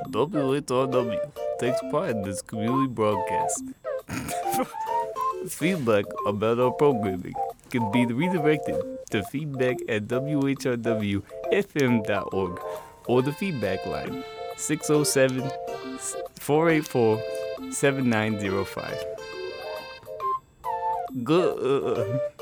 WHRW takes pride in this community broadcast. Feedback about our programming can be redirected to feedback at whrwfm.org or the feedback line 607 484 7905. Good.